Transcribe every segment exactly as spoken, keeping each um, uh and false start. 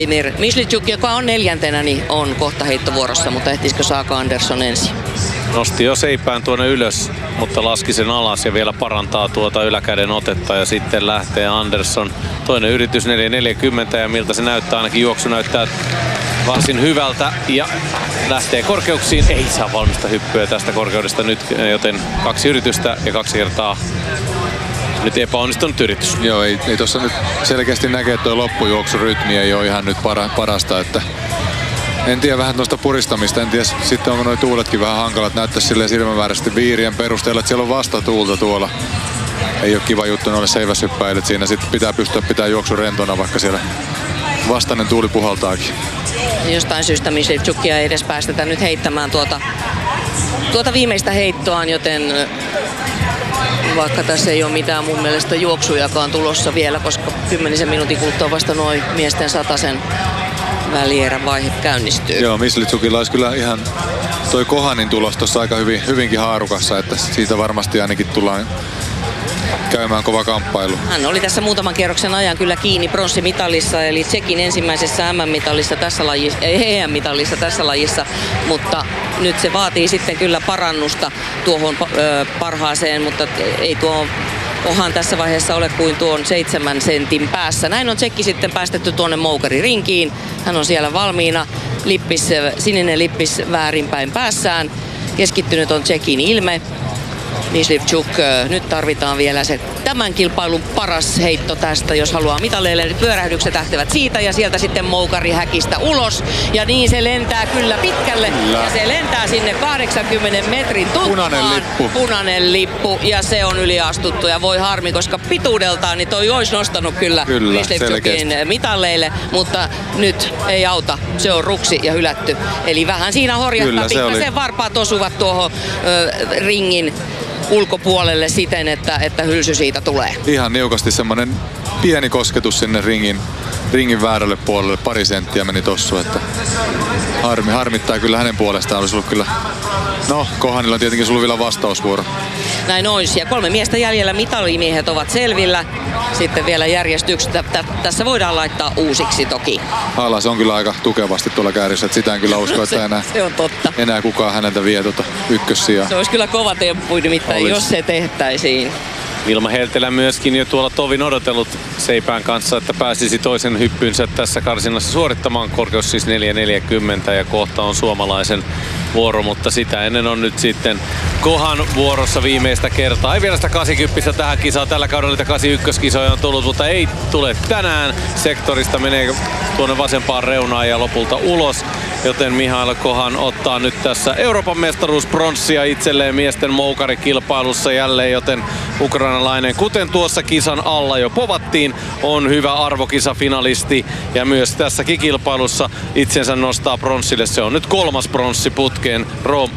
Myslitsyk, joka on neljäntenä, niin on kohta heittovuorossa, mutta ehtisikö Saaka Andersson ensin? Nosti jo seipään tuonne ylös, mutta laski sen alas ja vielä parantaa tuota yläkäden otetta ja sitten lähtee Andersson. Toinen yritys neljä neljäkymmentä ja miltä se näyttää, ainakin juoksu näyttää varsin hyvältä ja lähtee korkeuksiin. Ei saa valmista hyppyä tästä korkeudesta nyt, joten kaksi yritystä ja kaksi kertaa nyt epäonnistunut yritys. Joo, ei, ei tuossa nyt selkeästi näkee, että tuo loppujuoksurytmi ei ole ihan nyt para, parasta, että en tiedä vähän tuosta puristamista, en tiedä sitten onko nuo tuuletkin vähän hankalat, näyttäisi silleen silmämääräisesti viirien perusteella, että siellä on vastatuulta tuolla. Ei ole kiva juttu noille seiväshyppäille, siinä sitten pitää pystyä pitää juoksu rentona, vaikka siellä vastainen tuuli puhaltaakin. Jostain syystä Myslitsykia ei edes päästetä nyt heittämään tuota, tuota viimeistä heittoaan, joten vaikka tässä ei ole mitään mun mielestä juoksujakaan tulossa vielä, koska kymmenisen minuutin kuluttua vasta noin miesten satasen välierän vaihe käynnistyy. Joo, Myslitsukilla olisi kyllä ihan toi Kohanin tulos tuossa aika hyvin, hyvinkin haarukassa, että siitä varmasti ainakin tullaan käymään kova kamppailu. Hän oli tässä muutaman kierroksen ajan kyllä kiinni pronssimitalissa, eli Tsekin ensimmäisessä M M-mitallissa tässä lajissa, E M-mitallissa tässä lajissa, mutta nyt se vaatii sitten kyllä parannusta tuohon ö, parhaaseen, mutta ei tuo Kohan tässä vaiheessa ole kuin tuon seitsemän sentin päässä. Näin on Tsekki sitten päästetty tuonne moukaririnkiin. Hän on siellä valmiina, lippis, sininen lippis väärinpäin päässään. Keskittynyt on Tsekin ilme. Myslitsyk, nyt tarvitaan vielä se tämän kilpailun paras heitto tästä, jos haluaa mitaleille. Pyörähdykset lähtevät siitä ja sieltä sitten moukari häkistä ulos. Ja niin se lentää kyllä pitkälle. Kyllä. Ja se lentää sinne kahdeksankymmenen metrin tutmaan. Punainen lippu. Punainen lippu ja se on yliastuttu. Ja voi harmi, koska pituudeltaan niin toi olisi nostanut kyllä, kyllä Myslitsykin mitaleille. Mutta nyt ei auta. Se on ruksi ja hylätty. Eli vähän siinä horjattaa. Pikkasen varpaat osuvat tuohon ö, ringin ulkopuolelle siten, että, että hylsy siitä tulee. Ihan niukasti semmoinen pieni kosketus sinne ringin, ringin väärälle puolelle. Pari senttiä meni tossu, että harmi, harmittaa kyllä hänen puolestaan. Olisi ollut kyllä, no Kohanilla on tietenkin ollut vielä vastausvuoro. Näin olisi. Ja kolme miestä jäljellä, mitalimiehet ovat selvillä. Sitten vielä järjestykset. Tässä voidaan laittaa uusiksi toki. Alas on kyllä aika tukevasti tuolla käärissä, että sitä en kyllä usko, että enää, se on totta. enää kukaan häneltä vie tuota ykkössijaa. Se olisi kyllä kova temppu nimittäin, jos se tehtäisiin. Vilma Heltelä myöskin jo tuolla tovin odotellut seipään kanssa, että pääsisi toisen hyppynsä tässä karsinnassa suorittamaan. Korkeus siis neljä neljäkymmentä ja kohta on suomalaisen vuoro, mutta sitä ennen on nyt sitten Kohan vuorossa viimeistä kertaa. Ei vielä sitä kahdeksankymmentä tähän kisaan. Tällä kaudella niitä kahdeksankymmentä-kisoja on tullut, mutta ei tule tänään. Sektorista menee tuonne vasempaan reunaan ja lopulta ulos. Joten Mihail Kohan ottaa nyt tässä Euroopan mestaruuspronssia itselleen miesten moukarikilpailussa jälleen, joten ukrainalainen, kuten tuossa kisan alla jo povattiin, on hyvä arvokisafinalisti ja myös tässäkin kilpailussa itsensä nostaa pronssille. Se on nyt kolmas pronssi putkeen. Ro-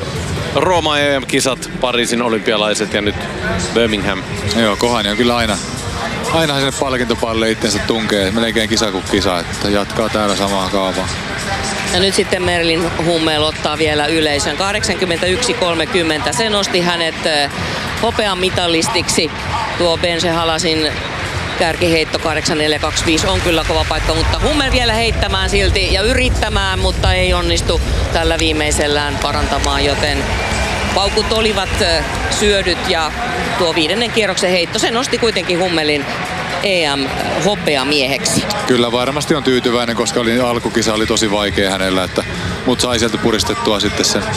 Rooma E M-kisat, Pariisin olympialaiset ja nyt Birmingham. Joo, Kohani on kyllä aina, aina sinne palkintopalle itsensä tunkee, melkein kisa kuin kisa, että jatkaa täällä samaa kaavaa. Ja nyt sitten Merlin Hummel ottaa vielä yleisön. kahdeksankymmentäyksi kolmekymmentä. Se nosti hänet hopean mitallistiksi. Tuo Bense Halasin kärkiheitto kahdeksan neljä kaksikymmentäviisi on kyllä kova paikka, mutta Hummel vielä heittämään silti ja yrittämään, mutta ei onnistu tällä viimeisellään parantamaan, joten paukut olivat syödyt ja tuo viidennen kierroksen heitto, se nosti kuitenkin Hummelin E M-hopeamieheksi. Kyllä varmasti on tyytyväinen, koska oli, alkukisa oli tosi vaikea hänellä, että, mutta sai sieltä puristettua sitten sen.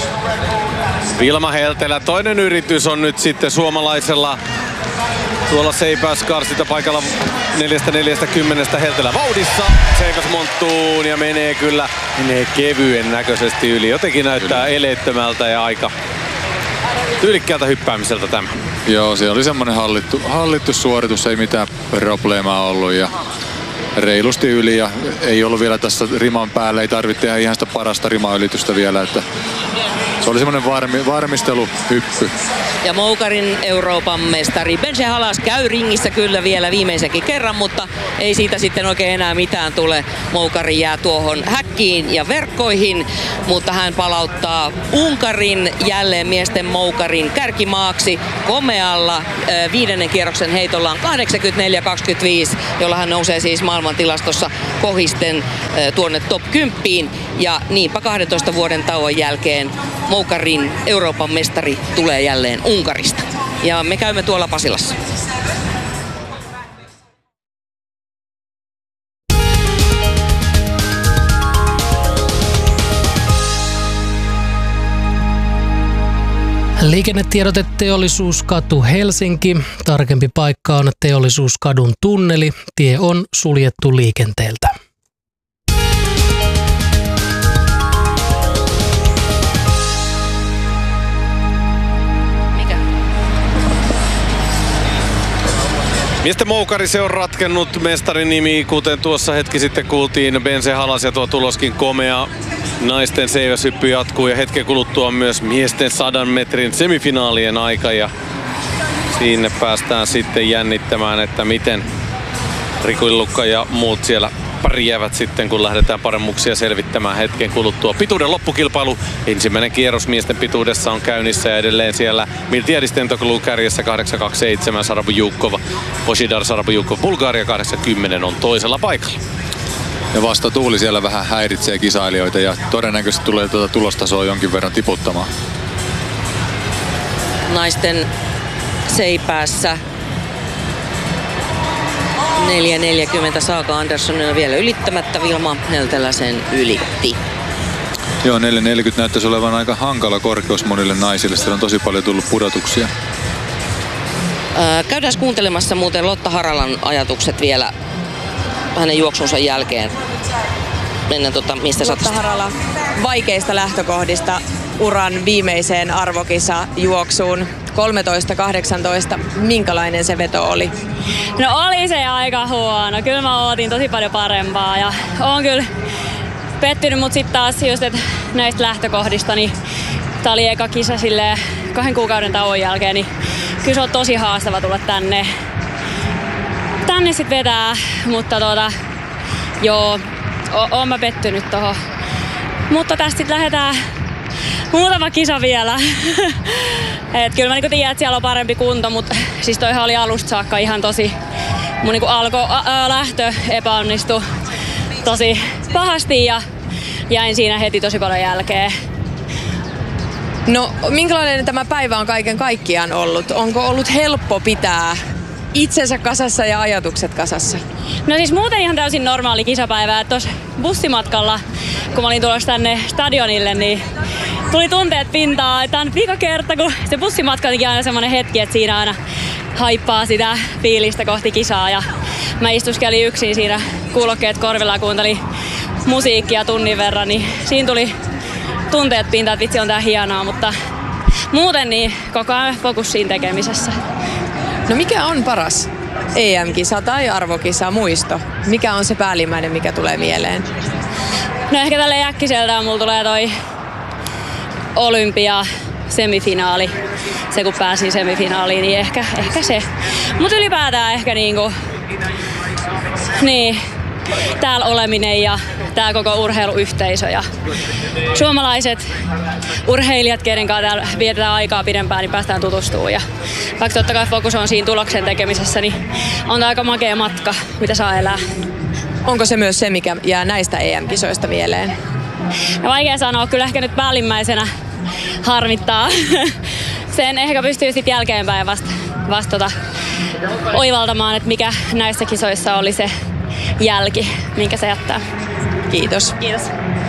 Vilma Heltelä, toinen yritys on nyt sitten suomalaisella tuolla seipäyskarsinta paikalla neljä neljäkymmentä Heltelä vauhdissa. Seiväsmonttuun ja menee kyllä menee kevyen näköisesti yli. Jotenkin näyttää kyllä eleettömältä ja aika tyylikkäältä hyppäämiseltä tämä. Joo, se oli semmoinen hallittu, hallittu suoritus, ei mitään probleemaa ollut ja reilusti yli ja ei ollut vielä tässä riman päällä, ei tarvitse tehdä ihan sitä parasta rimaylitystä vielä, että se oli semmoinen varmi, varmisteluhyppy. Ja Moukarin Euroopan mestari Bense Halas käy ringissä kyllä vielä viimeisenkin kerran, mutta ei siitä sitten oikein enää mitään tule. Moukari jää tuohon häkkiin ja verkkoihin, mutta hän palauttaa Unkarin jälleen miesten moukarin kärkimaaksi komealla viidennen kierroksen heitollaan kahdeksankymmentäneljä kaksikymmentäviisi, jolla hän nousee siis maailmantilastossa kohisten tuonne top kymmenen. Ja niinpä kahdentoista vuoden tauon jälkeen Moukarin Euroopan mestari tulee jälleen Unkarista. Ja me käymme tuolla Pasilassa. Liikennetiedote Teollisuuskatu Helsinki. Tarkempi paikka on Teollisuuskadun tunneli. Tie on suljettu liikenteeltä. Miesten moukari se on ratkennut mestarin nimi, kuten tuossa hetki sitten kuultiin, Bense Halas ja tuo tuloskin komea. Naisten seiväshyppy jatkuu ja hetken kuluttua myös miesten sadan metrin semifinaalien aika ja sinne päästään sitten jännittämään, että miten Riku Illukka ja muut siellä pärjäävät sitten, kun lähdetään paremmuuksia selvittämään hetken kuluttua. Pituuden loppukilpailu. Ensimmäinen kierros miesten pituudessa on käynnissä ja edelleen siellä Miltiadis Tentoglou kärjessä kahdeksan kaksikymmentäseitsemän, Sarabujukov, Božidar Sarabujukov, Bulgaria kahdeksankymmentä on toisella paikalla. Ja vasta tuuli siellä vähän häiritsee kisailijoita ja todennäköisesti tulee tuota tulostasoa jonkin verran tiputtamaan. Naisten seipäässä neljä neljäkymmentä Saaka Anderssonilla vielä ylittämättä. Vilma Heltelä sen ylitti. Joo, neljä neljäkymmentä näyttäisi olevan aika hankala korkeus monille naisille. Siellä on tosi paljon tullut pudotuksia. Ää, käydään kuuntelemassa muuten Lotta Haralan ajatukset vielä hänen juoksunsa jälkeen. Mennään tota, mistä Lotta Harala vaikeista lähtökohdista uran viimeiseen arvokisa juoksuun. kolmetoista kahdeksantoista. Minkälainen se veto oli? No oli se aika huono. Kyllä mä ootin tosi paljon parempaa ja oon kyllä pettynyt, mutta sitten taas just, että näistä lähtökohdista, niin tää oli eka kisa silleen kahden kuukauden tauon jälkeen, niin kyllä se on tosi haastava tulla tänne. Tänne sit vetää, mutta tota, joo, o- oon mä pettynyt tohon. Mutta tästä sit lähdetään muutama kisa vielä. Et kyllä mä niinku tiedän, että siellä on parempi kunto, mutta siis toihan oli alusta saakka ihan tosi... Mun niinku alko, ä, ä, lähtö epäonnistui tosi pahasti ja jäin siinä heti tosi paljon jälkeen. No, minkälainen tämä päivä on kaiken kaikkiaan ollut? Onko ollut helppo pitää itsensä kasassa ja ajatukset kasassa? No siis muuten ihan täysin normaali kisapäivä. Tuossa bussimatkalla, kun mä olin tulossa tänne stadionille, niin tuli tunteet pintaan. Tämä on nyt vika kerta, kun se bussimatka on aina semmoinen hetki, että siinä aina haippaa sitä fiilistä kohti kisaa. Ja mä istuskelin yksin siinä kuulokkeet korvilla ja kuuntelin musiikkia tunnin verran, niin siinä tuli tunteet pintaan, että vitsi on tää hienoa, mutta muuten niin koko ajan fokus siinä tekemisessä. No mikä on paras E M-kisa tai arvokisa muisto? Mikä on se päällimmäinen, mikä tulee mieleen? No ehkä tälleen äkkiseltään mulla tulee toi olympia semifinaali. Se kun pääsin semifinaaliin, niin ehkä, ehkä se. Mutta ylipäätään ehkä niinku, niin, täällä oleminen ja tää koko urheiluyhteisö ja suomalaiset urheilijat, keiden kanssa täällä vietetään aikaa pidempään, niin päästään tutustumaan. Ja vaikka totta kai fokus on siinä tuloksen tekemisessä, niin on tää aika makea matka, mitä saa elää. Onko se myös se, mikä jää näistä E M-kisoista mieleen? No vaikea sanoa, kyllä ehkä nyt päällimmäisenä harmittaa. Sen ehkä pystyy sitten jälkeenpäin vasta, vasta tota, oivaltamaan, että mikä näissä kisoissa oli se jälki, minkä se jättää. Kiitos. Kiitos.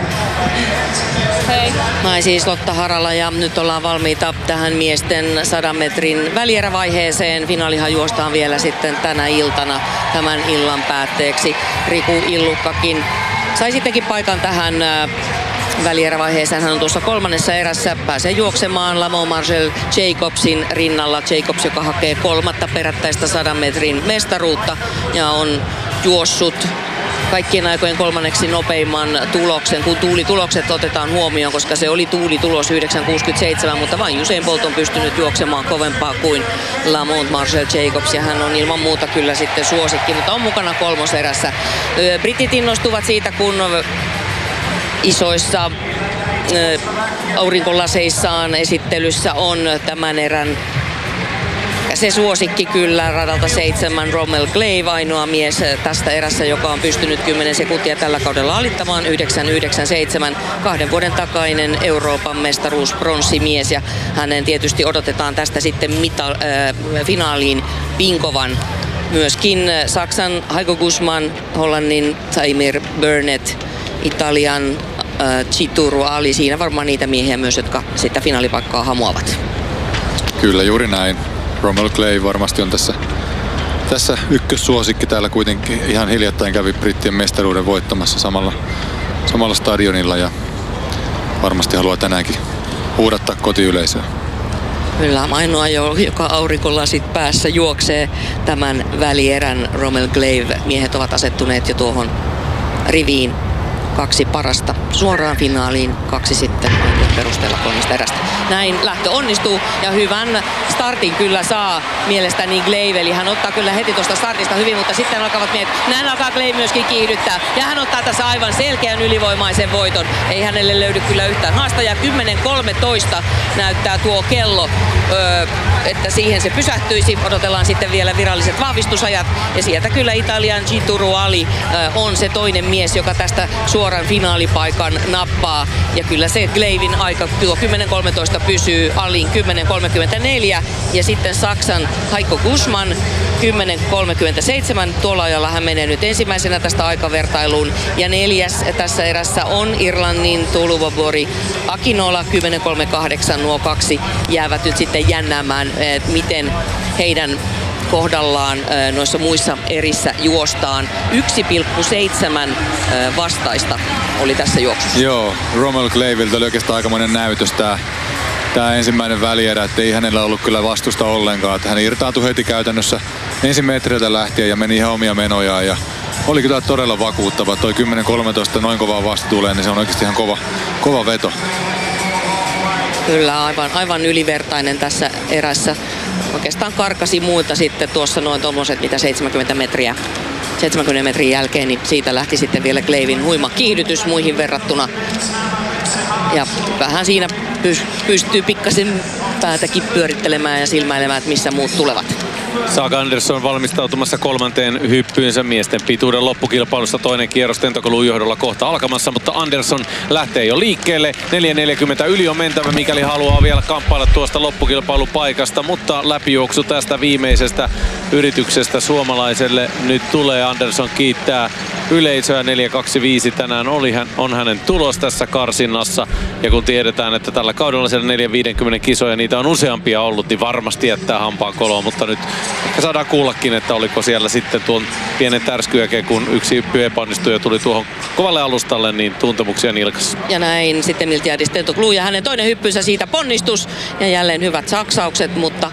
Hei. Näin siis Lotta Harala ja nyt ollaan valmiita tähän miesten sadan metrin välierävaiheeseen. Finaalihan juostaan vielä sitten tänä iltana tämän illan päätteeksi. Riku Illukkakin sai sittenkin paikan tähän välierävaiheeseen. Hän on tuossa kolmannessa erässä, pääsee juoksemaan Lamont Marshall Jacobsin rinnalla. Jacobs, joka hakee kolmatta perättäistä sadan metrin mestaruutta ja on juossut kaikkien aikojen kolmanneksi nopeimman tuloksen, kun tuulitulokset otetaan huomioon, koska se oli tuulitulos yhdeksän kuusikymmentäseitsemän, mutta vain Usain Bolt on pystynyt juoksemaan kovempaa kuin Lamont Marshall Jacobs, ja hän on ilman muuta kyllä sitten suosikki, mutta on mukana kolmoserässä. Britit innostuvat siitä, kun isoissa aurinkolaseissaan esittelyssä on tämän erän se suosikki kyllä radalta seitsemän, Rommel Glave, ainoa mies tästä erässä, joka on pystynyt kymmenen sekuntia tällä kaudella alittamaan, yhdeksän yhdeksän seitsemän, kahden vuoden takainen Euroopan mestaruus pronssimies, ja hänen tietysti odotetaan tästä sitten mita, äh, finaaliin pinkovan. Myöskin Saksan Heiko Gussmann, Hollannin Taimir Burnett, Italian äh, Chituru Ali, siinä varmaan niitä miehiä myös, jotka sitä finaalipaikkaa hamuavat. Kyllä, juuri näin. Rommel Clay varmasti on tässä, tässä ykkössuosikki. Täällä kuitenkin ihan hiljattain kävi brittien mestaruuden voittamassa samalla, samalla stadionilla ja varmasti haluaa tänäänkin huudattaa kotiyleisöä. Kyllä, ainoa, joka aurinkolasit päässä juoksee tämän välierän, Rommel Glave. Miehet ovat asettuneet jo tuohon riviin. Kaksi parasta suoraan finaaliin, kaksi sitten perusteella kolmesta erästä. Näin lähtö onnistuu ja hyvän startin kyllä saa mielestäni Glave, eli hän ottaa kyllä heti tuosta startista hyvin, mutta sitten alkavat miehet, näin alkaa Glave myöskin kiihdyttää ja hän ottaa tässä aivan selkeän ylivoimaisen voiton. Ei hänelle löydy kyllä yhtään haastajaa, kymmenen kolmetoista näyttää tuo kello, öö, että siihen se pysähtyisi. Odotellaan sitten vielä viralliset vahvistusajat ja sieltä kyllä Italian Chituru Ali öö, on se toinen mies, joka tästä suoran finaalipaikan nappaa. Ja kyllä se Glavin aika tuo kymmenen kolmetoista pysyy, Alin kymmenen kolmekymmentäneljä ja sitten Saksan Heiko Gussmann kymmenen kolmekymmentäseitsemän. Tuolla ajalla hän menee nyt ensimmäisenä tästä aikavertailuun. Ja neljäs tässä erässä on Irlannin Tuluvabori Akinola kymmenen kolmekymmentäkahdeksan. Nuo kaksi jäävät nyt sitten jännäämään, miten heidän kohdallaan noissa muissa erissä juostaan. yksi pilkku seitsemän vastaista oli tässä juoksussa. Joo, Rommel Glavilta oli oikeastaan aikamoinen näytös tää, tää ensimmäinen välierä, että ei hänellä ollut kyllä vastusta ollenkaan. Että hän irtaantui heti käytännössä ensimetriltä lähtien ja meni ihan omia menojaan. Ja oli kyllä todella vakuuttava. Toi kymmenen kolmetoista noin kovaa vastatuuleen, niin se on oikeasti ihan kova, kova veto. Kyllä, aivan, aivan ylivertainen tässä erässä. Oikeastaan karkasi muilta sitten tuossa noin tommoset mitä seitsemänkymmentä metriä. seitsemänkymmenen metrin jälkeen, niin siitä lähti sitten vielä Glavin huima kiihdytys muihin verrattuna. Ja vähän siinä pystyy pikkasen päätäkin pyörittelemään ja silmäilemään, että missä muut tulevat. Saga Andersson valmistautumassa kolmanteen hyppyynsä miesten pituuden loppukilpailussa. Toinen kierros Tentokolun johdolla kohta alkamassa, mutta Andersson lähtee jo liikkeelle. neljä neljäkymmentä yli on mentävä, mikäli haluaa vielä kamppailla tuosta loppukilpailupaikasta, mutta läpijuoksu tästä viimeisestä yrityksestä suomalaiselle nyt tulee. Andersson kiittää yleisöä. neljä kaksikymmentäviisi tänään oli, hän, on hänen tulos tässä karsinnassa. Ja kun tiedetään, että tällä kaudella siellä neljä viisikymmentä kisoja, niitä on useampia ollut, niin varmasti jättää hampaan koloon, mutta nyt ehkä saadaan kuullakin, että oliko siellä sitten tuon pienen tärsky jälkeen, kun yksi hyppy epäonnistui ja tuli tuohon kovalle alustalle, niin tuntemuksia nilkassa. Ja näin sitten Miltiadis Tentokolun ja hänen toinen hyppynsä siitä ponnistus ja jälleen hyvät saksaukset, mutta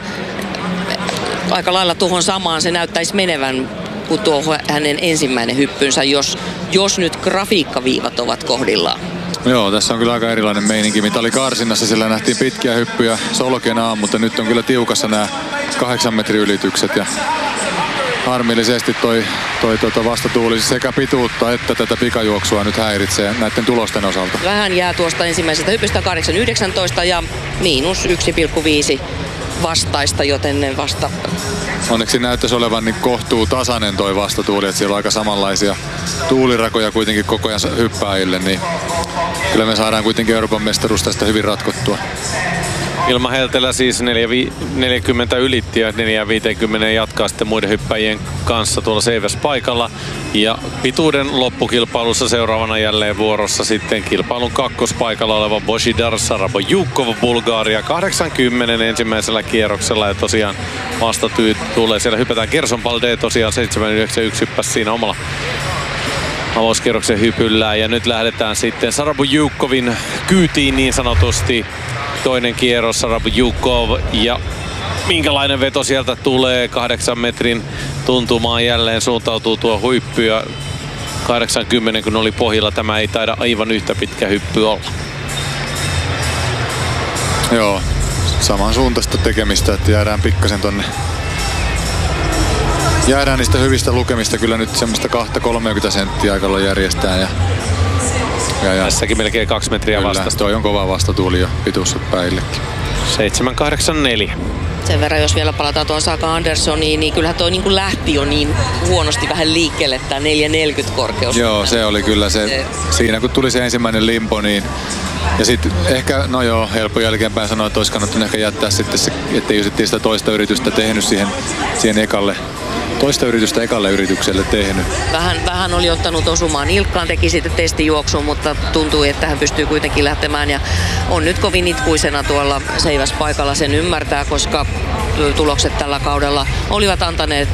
aika lailla tuohon samaan se näyttäisi menevän kuin tuohon hänen ensimmäinen hyppynsä, jos, jos nyt grafiikkaviivat ovat kohdillaan. Joo, tässä on kyllä aika erilainen meininki. Mitä oli karsinnassa, sillä nähtiin pitkiä hyppyjä solkenaan, mutta nyt on kyllä tiukassa nämä kahdeksan metrin ylitykset. Ja harmillisesti toi, toi tuota vastatuuli sekä pituutta että tätä pikajuoksua nyt häiritsee näiden tulosten osalta. Vähän jää tuosta ensimmäisestä hypystä kahdeksan yhdeksäntoista ja miinus yksi pilkku viisi vastaista, joten ne vasta... Onneksi näyttäisi olevan niin kohtuu tasainen toi vastatuuli, että siellä on aika samanlaisia tuulirakoja kuitenkin koko ajan hyppääjille, niin kyllä me saadaan kuitenkin Euroopan mestaruus tästä hyvin ratkottua. Ilma Heltelä siis neljä neljäkymmentä ylitti ja neljä viisikymmentä jatkaa sitten muiden hyppäjien kanssa tuolla Seiväs-paikalla. Ja pituuden loppukilpailussa seuraavana jälleen vuorossa sitten kilpailun kakkospaikalla oleva Božidar Sarabojukov Bulgaria kahdeksankymmentä ensimmäisellä kierroksella. Ja tosiaan vastatyyt tulee. Siellä hypätään Gerson Balde tosiaan seitsemän yhdeksänkymmentäyksi hyppäsi siinä omalla avauskierroksen hypyllä. Ja nyt lähdetään sitten Sarabojukovin kyytiin niin sanotusti. Toinen kierros Sarabojukov ja minkälainen veto sieltä tulee, kahdeksan metrin tuntumaan jälleen suuntautuu tuo huippu ja kahdeksankymmentä kun oli pohjilla, tämä ei taida aivan yhtä pitkä hyppy olla. Joo, samansuuntaista tekemistä, että jäädään pikkasen tonne. Jäädään niistä hyvistä lukemista kyllä nyt semmoista kaksi kolmekymmentä senttiä aikalla järjestään. Ja, ja, ja. Tässäkin melkein kaksi metriä vastasta. Toi on kova vastatuuli jo pituushyppäjillekin. seitsemän kahdeksan neljä. Sen verran, jos vielä palataan tuon Saka Anderssoniin, niin kyllähän toi niin kuin lähti jo niin huonosti vähän liikkeelle tämä neljä neljäkymmentä korkeus. Joo, se oli kyllä se, se. Siinä kun tuli se ensimmäinen limpo, niin ja sitten ehkä, no joo, helppo jälkeenpäin sanoa, että olisi kannattanut ehkä jättää sitten se, ettei sitten sitä toista yritystä tehnyt siihen, siihen ekalle, toista yritystä ekalle yritykselle tehnyt. Vähän, vähän oli ottanut osumaan Ilkkaan, teki sitten testijuoksun, mutta tuntui, että hän pystyy kuitenkin lähtemään ja on nyt kovin itkuisena tuolla seiväspaikalla, sen ymmärtää, koska tulokset tällä kaudella olivat antaneet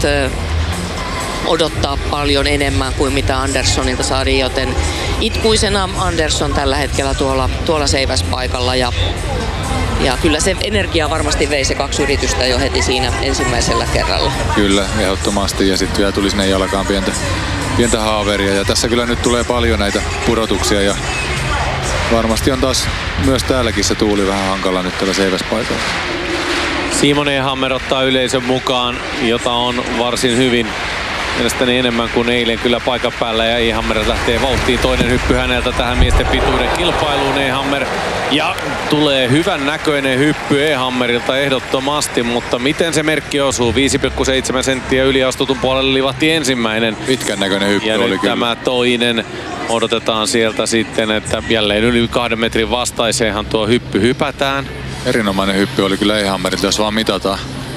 odottaa paljon enemmän kuin mitä Anderssonilta saatiin, joten itkuisena Andersson tällä hetkellä tuolla, tuolla seiväspaikalla ja, ja kyllä se energia varmasti vei se kaksi yritystä jo heti siinä ensimmäisellä kerralla. Kyllä, ehdottomasti ja sitten vielä tuli sinne jalkaan pientä, pientä haaveria ja tässä kyllä nyt tulee paljon näitä pudotuksia ja varmasti on taas myös täälläkin se tuuli vähän hankala nyt tällä seiväspaikalla. Simon Ehammer ottaa yleisön mukaan, jota on varsin hyvin. Mielestäni enemmän kuin eilen kyllä paikan päällä ja Ehammer lähtee vauhtiin. Toinen hyppy häneltä tähän miesten pituuden kilpailuun Ehammer. Ja tulee hyvän näköinen hyppy Ehammerilta ehdottomasti, mutta miten se merkki osuu? viisi pilkku seitsemän senttiä yliastutun puolelle livahti ensimmäinen. Pitkän näköinen hyppy ja oli nyt kyllä. Tämä toinen odotetaan sieltä sitten, että jälleen yli kahden metrin vastaiseenhan tuo hyppy hypätään. Erinomainen hyppy oli kyllä Ehammerilta, jos vaan mitataan.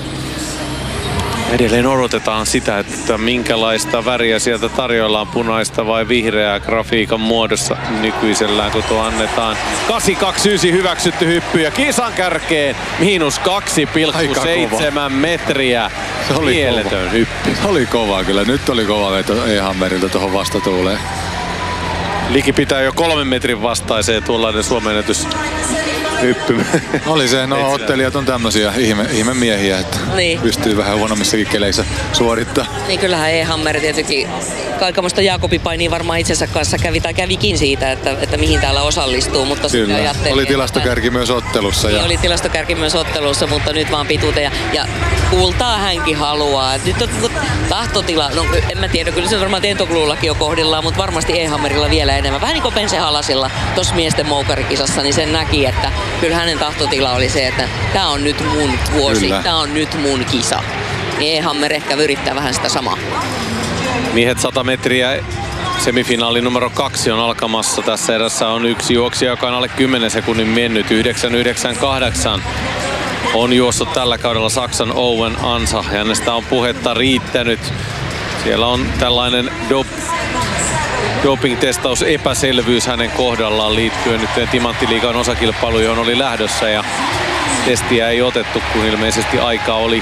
Edelleen odotetaan sitä, että minkälaista väriä sieltä tarjoillaan, punaista vai vihreää grafiikan muodossa nykyisellään, kun tuo annetaan. kahdeksan kaksikymmentäyhdeksän hyväksytty hyppy ja kisan kärkeen miinus kaksi pilkku seitsemän metriä. Se oli mieletön kova. hyppy. Se oli kova kyllä. Nyt oli kova veto Ehammerilta tuohon vastatuuleen. Liki pitää jo kolmen metrin vastaiseen tuollainen suomennätys hyppy. Oli se, no ottelijat on tämmösiä ihme, ihme miehiä, että niin. pystyy vähän huonommissakin keleissä suorittaa. Niin kyllähän Ehammer tietenkin kaikenlaista Jaakobi-painia varmaan itsensä kanssa kävi tai kävikin siitä, että, että mihin täällä osallistuu, mutta kyllä. Ajattelin, oli tilastokärki että, myös ottelussa. Niin ja... oli tilastokärki myös ottelussa, mutta nyt vaan pituuteen ja, ja kultaa hänkin haluaa. Et nyt on tahtotila, no en mä tiedä, kyllä se varmaan Tentokluullakin jo kohdillaan, mutta varmasti Ehammerilla vielä enemmän. Vähän niin kuin Pense Halasilla tuossa miesten moukarikisassa, niin sen näki, että kyllä hänen tahtotila oli se, että tää on nyt mun vuosi, kyllä. Tää on nyt mun kisa. Niin Ehammer ehkä yrittää vähän sitä samaa. Miehet sata metriä, semifinaali numero kaksi on alkamassa. Tässä erässä on yksi juoksija, joka on alle kymmenen sekunnin mennyt. yhdeksän yhdeksän kahdeksan on juossut tällä kaudella Saksan Owen Ansa. Hänestä on puhetta riittänyt. Siellä on tällainen dop doping-testaus epäselvyys hänen kohdallaan liittyen nyt Timanttiliigan osakilpailuun, johon oli lähdössä. Ja testiä ei otettu, kun ilmeisesti aikaa oli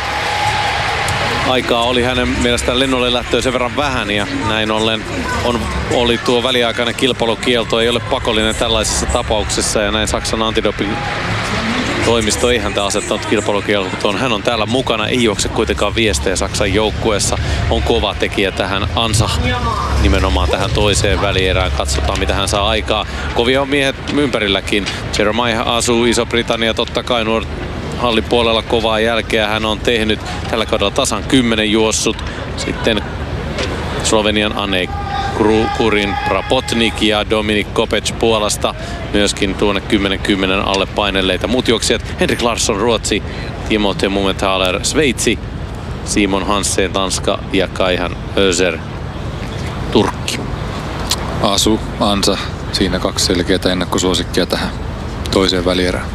Aikaa oli hänen mielestään lennolle lähtöä sen verran vähän ja näin ollen on, oli tuo väliaikainen kilpailukielto, ei ole pakollinen tällaisessa tapauksessa ja näin Saksan antidoping toimisto ei häntä asettanut kilpailukieltoon. Hän on täällä mukana, ei juokse kuitenkaan viestejä Saksan joukkueessa. On kova tekijä tähän Ansa nimenomaan tähän toiseen välierään. Katsotaan mitä hän saa aikaa. Kovia on miehet ympärilläkin. Jeremiah asuu Iso-Britannia totta kai nuor hallin puolella kovaa jälkeä hän on tehnyt tällä kaudella tasan kymmenen juossut. Sitten Slovenian Ane Kurin Prapotnik ja Dominik Kopec Puolasta myöskin tuonne kymmenen kymmenen alle painelleita. Muut juoksijat Henrik Larsson Ruotsi, Timothée Mumenthaler Sveitsi, Simon Hansen Tanska ja Kaihan Özer Turkki. Asu, Ansa, siinä kaksi selkeää ennakkosuosikkia tähän toiseen välierään.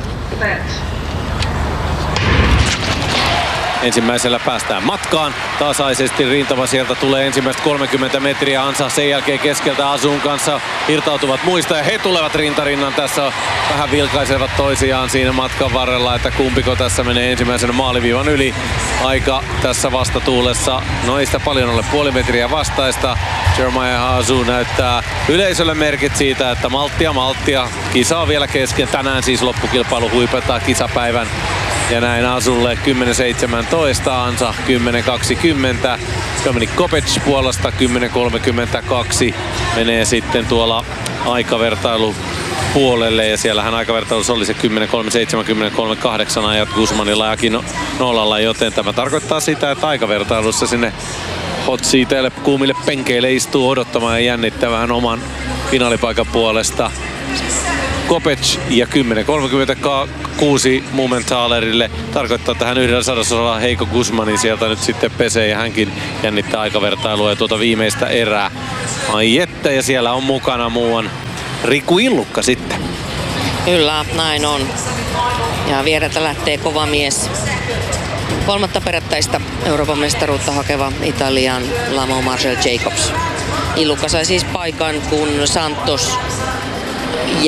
Ensimmäisellä päästään matkaan. Tasaisesti rintama sieltä tulee ensimmäistä kolmekymmentä metriä. Ansa sen jälkeen keskeltä Asun kanssa irtautuvat muista ja he tulevat rintarinnan. Tässä vähän vilkaisevat toisiaan siinä matkan varrella, että kumpiko tässä menee ensimmäisenä maaliviivan yli. Aika tässä vastatuulessa, no ei sitä paljon ole, puoli metriä vastaista. Jeremiah Asu näyttää yleisölle merkit siitä, että malttia malttia. Kisa on vielä kesken. Tänään siis loppukilpailu huipentaa kisapäivän Ja näin Asulle kymmenen seitsemäntoista, Ansa kymmenen kaksikymmentä. Dominik Kopec Puolasta kymmenen kolmekymmentäkaksi menee sitten tuolla aikavertailu puolelle ja siellähän aikavertailussa oli se kymmenen kolmekymmentäseitsemän kymmenen kolmekymmentäkahdeksan ajat Guzmanilla ja Aki nollalla, joten tämä tarkoittaa sitä, että aikavertailussa sinne hot seateille kuumille penkeille istuu odottamaan ja jännittämään oman finaalipaikan puolesta Kopec ja kymmenen kolmekymmentäkuusi Mumenthalerille. Tarkoittaa, että hän yhdellä sadasosalla Heikko Guzmanin sieltä nyt sitten pesee ja hänkin jännittää aikavertailua ja tuota viimeistä erää. Ai että, ja siellä on mukana muuan Riku Illukka sitten. Kyllä, näin on. Ja viereltä lähtee kova mies. Kolmatta perättäistä Euroopan mestaruutta hakeva Italian Lamo Marshall Jacobs. Illukka sai siis paikan, kun Santos